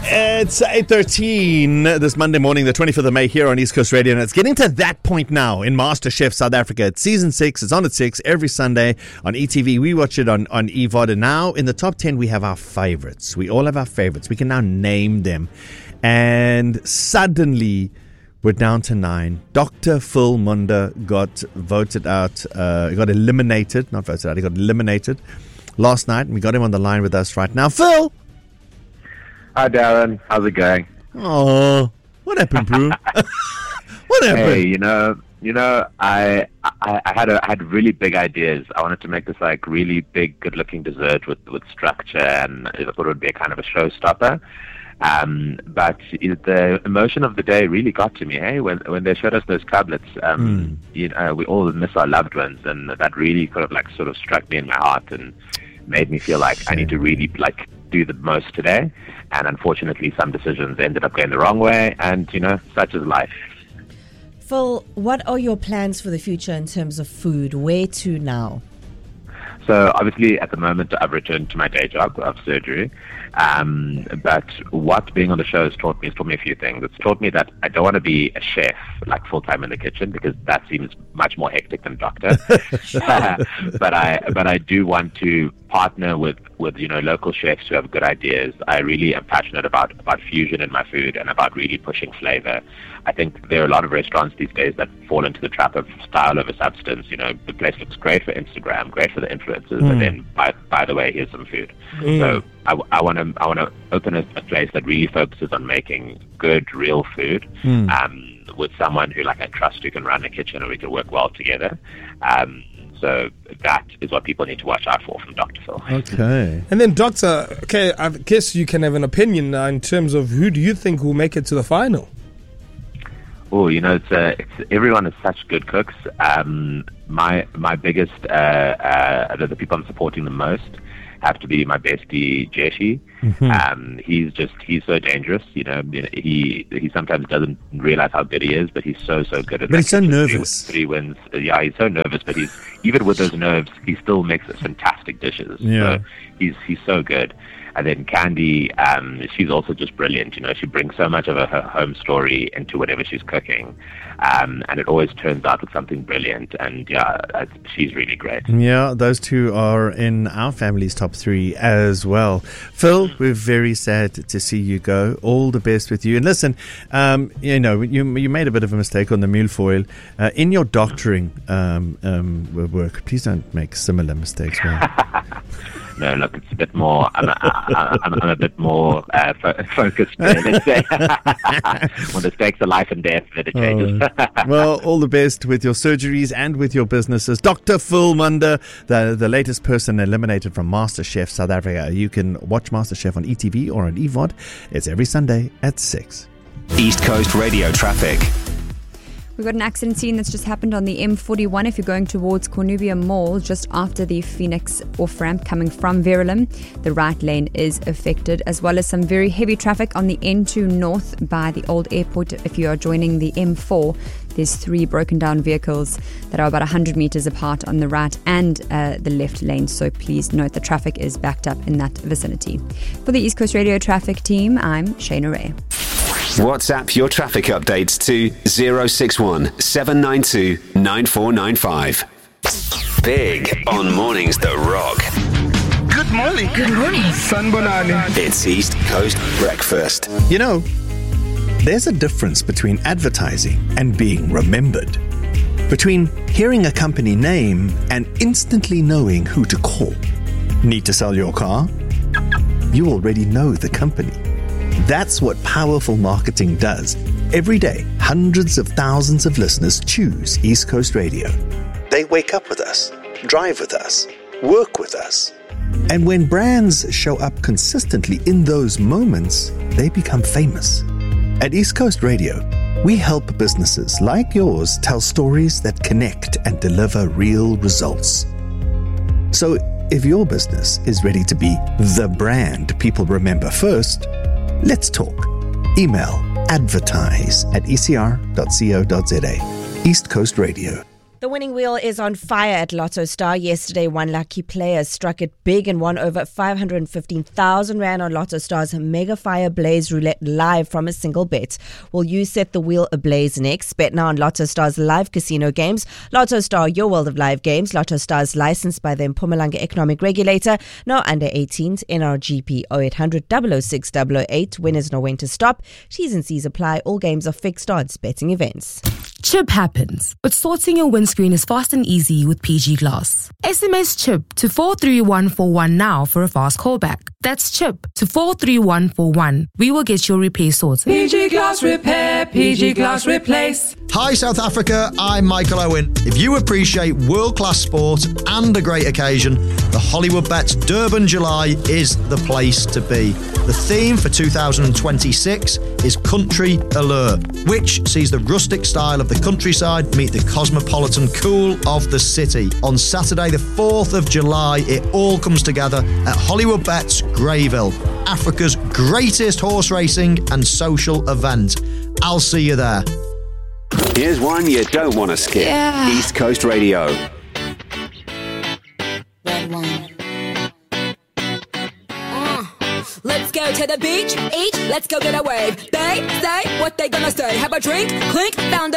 It's 8:13 this Monday morning, the 25th of May here on East Coast Radio, and it's getting to that point now in MasterChef South Africa. It's season 6. It's on at 6 every Sunday on ETV. We watch it on EVOD, and now in the top 10 we have our favorites. We all have our favorites. We can now name them, and suddenly we're down to 9. Dr. Phil Munda got voted out. He got eliminated, not voted out. He got eliminated last night, and we got him on the line with us right now. Phil. Hi, Darren. How's it going? Oh, what happened, bro? What happened? Hey, you know, I had really big ideas. I wanted to make this like really big, good-looking dessert with structure, and I thought it would be a kind of a showstopper. But the emotion of the day really got to me. Hey, when they showed us those tablets, you know, we all miss our loved ones, and that really sort of struck me in my heart and made me feel like I need to really do the most today. And unfortunately, some decisions ended up going the wrong way, and, you know, such is life. Phil, what are your plans for the future in terms of food? Where to now? So obviously, at the moment, I've returned to my day job of surgery. But what being on the show has taught me a few things. It's taught me that I don't want to be a chef, like full-time in the kitchen, because that seems much more hectic than doctor. But I do want to partner with you know, local chefs who have good ideas. I really am passionate about fusion in my food and about really pushing flavor. I think there are a lot of restaurants these days that fall into the trap of style over substance. You know, the place looks great for Instagram, great for the influencers, but then by the way, here's some food. So I want to open a place that really focuses on making good, real food with someone who I trust, who can run a kitchen, and we can work well together. So that is what people need to watch out for from Dr. Phil. Okay. And then, Doctor, I guess you can have an opinion now in terms of who do you think will make it to the final? Oh, you know, it's everyone is such good cooks. My biggest, the people I'm supporting the most have to be my bestie Jeshi. He's so dangerous. You know, he sometimes doesn't realize how good he is, but he's so good at. But he's so nervous. Three wins. Yeah, he's so nervous, but he's even with those nerves, he still makes fantastic dishes. Yeah. So he's so good. And then Candy, she's also just brilliant. You know, she brings so much of her home story into whatever she's cooking, and it always turns out with something brilliant. And yeah, she's really great. Yeah, those two are in our family's top 3 as well. Phil, we're very sad to see you go. All the best with you. And listen, you know, you made a bit of a mistake on the milfoil. In your doctoring work, please don't make similar mistakes. Right? No, look, it's a bit more. I'm a bit more focused. Let's say, when the stakes are life and death, then it changes. Well, all the best with your surgeries and with your businesses, Dr. Phil Munda, the latest person eliminated from MasterChef South Africa. You can watch MasterChef on ETV or on EVOD. It's every Sunday at 6. East Coast Radio traffic. We've got an accident scene that's just happened on the M41 if you're going towards Cornubia Mall, just after the Phoenix off-ramp coming from Verulam. The right lane is affected, as well as some very heavy traffic on the N2 North by the old airport. If you are joining the M4, there's 3 broken down vehicles that are about 100 meters apart on the right and the left lane. So please note the traffic is backed up in that vicinity. For the East Coast Radio traffic team, I'm Shayna Ray. WhatsApp your traffic updates to 061 792 9495. Big on Mornings The Rock. Good morning. Good morning. Sanbonani. It's East Coast Breakfast. You know, there's a difference between advertising and being remembered. Between hearing a company name and instantly knowing who to call. Need to sell your car? You already know the company. That's what powerful marketing does. Every day, hundreds of thousands of listeners choose East Coast Radio. They wake up with us, drive with us, work with us. And when brands show up consistently in those moments, they become famous. At East Coast Radio, we help businesses like yours tell stories that connect and deliver real results. So if your business is ready to be the brand people remember first, let's talk. Email advertise@ecr.co.za. East Coast Radio. The winning wheel is on fire at Lotto Star. Yesterday, one lucky player struck it big and won over 515,000 Rand on Lotto Star's Mega Fire Blaze Roulette live from a single bet. Will you set the wheel ablaze next? Bet now on Lotto Star's live casino games. Lotto Star, your world of live games. Lotto Star is licensed by the Mpumalanga Economic Regulator. No under 18s. NRGP 0800 006 008. Winners know when to stop. T's and C's apply. All games are fixed odds. Betting events. Chip happens, but sorting your windscreen is fast and easy with PG Glass. SMS CHIP to 43141 now for a fast callback. That's CHIP to 43141. We will get your repair sorted. PG Glass Repair, PG Glass Replace. Hi South Africa, I'm Michael Owen. If you appreciate world-class sport and a great occasion, the Hollywood Bets Durban July is the place to be. The theme for 2026 is Country Allure, which sees the rustic style of the countryside meet the cosmopolitan cool of the city. On Saturday the 4th of July, it all comes together at Hollywood Bets Greyville, Africa's greatest horse racing and social event. I'll see you there. Here's one you don't want to skip. Yeah. East Coast Radio. Red one. Let's go to the beach, eat, let's go get a wave. They say what they gonna say. Have a drink, clink, found